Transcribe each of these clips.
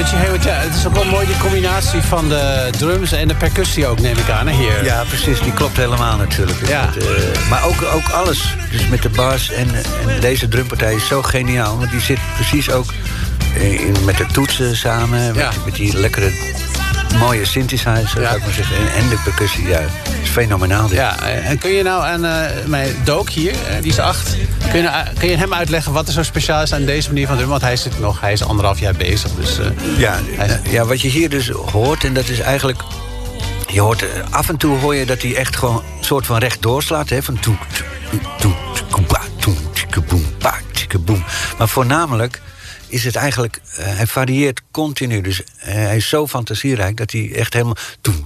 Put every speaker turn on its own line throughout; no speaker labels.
Richie Hayward, ja, het is ook wel mooi die combinatie van de drums en de percussie ook, neem ik aan, hè, hier.
Ja, precies, die klopt helemaal natuurlijk. Dus
ja.
Maar ook alles, dus met de bas en deze drumpartij is zo geniaal. Want die zit precies ook met de toetsen samen, met die lekkere mooie synthesizer, zou ik maar zeggen. En de percussie, ja, is fenomenaal. Dit.
Ja, en kun je nou aan mijn Dook hier, die is 8... Kun je hem uitleggen wat er zo speciaal is aan deze manier van drummen? Want hij is 1,5 jaar bezig. Dus,
wat je hier dus hoort, en dat is eigenlijk... af en toe hoor je dat hij echt gewoon een soort van recht doorslaat. Hè, van boem. Maar voornamelijk is het eigenlijk... hij varieert continu. Dus hij is zo fantasierijk dat hij echt helemaal...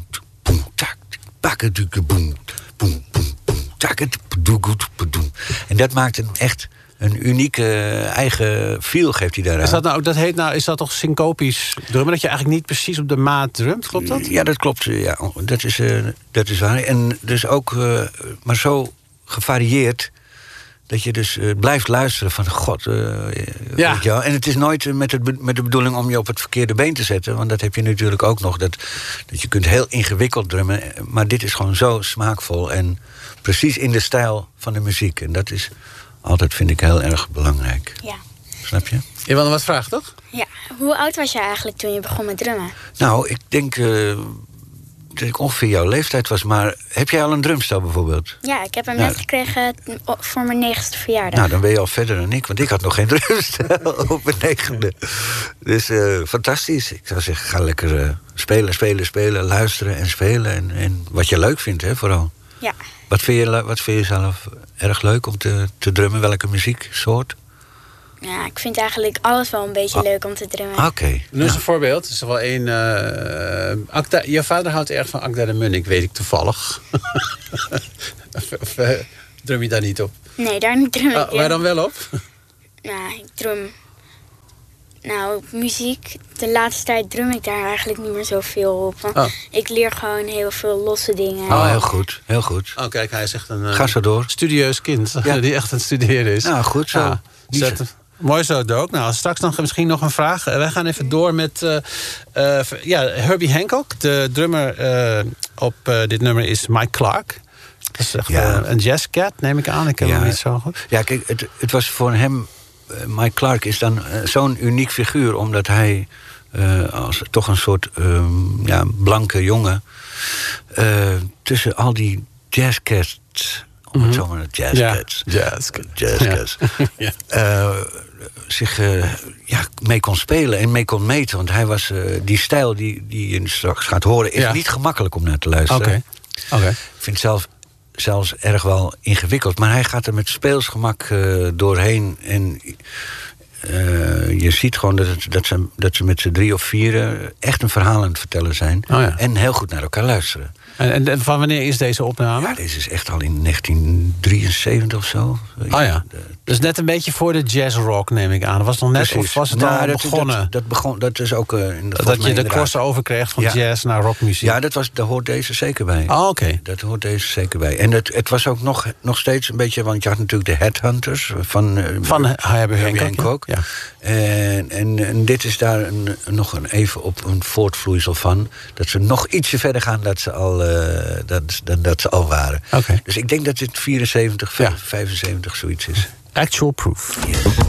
En dat maakt hem echt een unieke eigen feel, geeft hij daaraan.
Is dat toch syncopisch drummen? Dat je eigenlijk niet precies op de maat drumt, klopt dat?
Ja, dat klopt. Ja. Dat is waar. En dus ook, maar zo gevarieerd... dat je dus blijft luisteren van God. Weet je wel. En het is nooit met de bedoeling om je op het verkeerde been te zetten. Want dat heb je natuurlijk ook nog. Dat je kunt heel ingewikkeld drummen. Maar dit is gewoon zo smaakvol. En precies in de stijl van de muziek. En dat is altijd, vind ik, heel erg belangrijk.
Ja.
Snap je?
Je wilde wat vragen, toch?
Ja. Hoe oud was je eigenlijk toen je begon met drummen?
Nou, ik denk... dat ik ongeveer jouw leeftijd was, maar heb jij al een drumstel bijvoorbeeld?
Ja, ik heb hem net gekregen voor mijn 9e verjaardag.
Nou, dan ben je al verder dan ik, want ik had nog geen drumstel op mijn 9e. Dus fantastisch. Ik zou zeggen, ga lekker spelen, luisteren en spelen. En wat je leuk vindt, hè, vooral.
Ja.
Wat vind je zelf erg leuk om te drummen? Welke muzieksoort?
Ja, ik vind eigenlijk alles wel een beetje leuk om te drummen.
Oké.
Nu is een voorbeeld. Er is er wel één... je vader houdt erg van Akda de Munnik, weet ik toevallig. of drum je daar niet op?
Nee, daar drum ik
waar dan wel op?
Nou, ik drum... Nou, op muziek, de laatste tijd drum ik daar eigenlijk niet meer zoveel op. Want ik leer gewoon heel veel losse dingen.
Oh, heel goed, heel goed.
Oh, kijk, hij is echt een
ga zo door.
Studieus kind, die echt aan het studeren is.
Nou, goed zo.
Mooi zo, Dook. Nou, straks misschien nog een vraag. Wij gaan even door met Herbie Hancock. De drummer op dit nummer is Mike Clark. Dat is echt een jazzcat, neem ik aan. Ik ken hem niet zo goed.
Ja, kijk, het was voor hem... Mike Clark is dan zo'n uniek figuur... omdat hij als toch een soort blanke jongen... tussen al die jazzcats... om het zo maar jazzcats... Jazzcats. Zich mee kon spelen en mee kon meten. Want hij was die stijl die je straks gaat horen... is niet gemakkelijk om naar te luisteren.
Okay.
Ik vind het zelfs erg wel ingewikkeld. Maar hij gaat er met speelsgemak doorheen. En je ziet gewoon dat ze met z'n 3 of 4... echt een verhaal aan het vertellen zijn. En heel goed naar elkaar luisteren.
En van wanneer is deze opname?
Ja, deze is echt al in 1973 of zo.
Dus net een beetje voor de jazzrock, neem ik aan. Dat was nog net, of was het al begonnen?
Dat is ook...
dat je de crossover kreeg van jazz naar rockmuziek.
Ja, daar hoort deze zeker bij.
Oké.
Dat hoort deze zeker bij. En het was ook nog steeds een beetje... want je had natuurlijk de Headhunters van Herbie Hancock. Ja. En dit is daar nog even op een voortvloeisel van... dat ze nog ietsje verder gaan dan dat ze al waren.
Okay.
Dus ik denk dat dit 74, 75 zoiets is.
Actual proof.